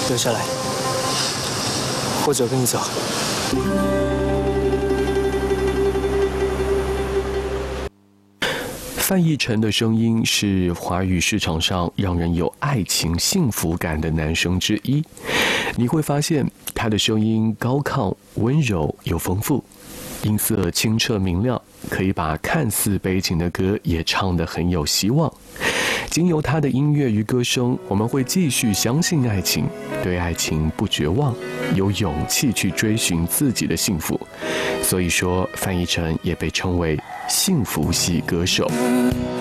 留下来，或者跟你走。 范逸臣的声音是华语市场上让人有爱情幸福感的男生之一。你会发现他的声音高亢、温柔又丰富，音色清澈明亮，可以把看似悲情的歌也唱得很有希望。经由他的音乐与歌声，我们会继续相信爱情，对爱情不绝望，有勇气去追寻自己的幸福。所以说，范逸臣也被称为幸福系歌手。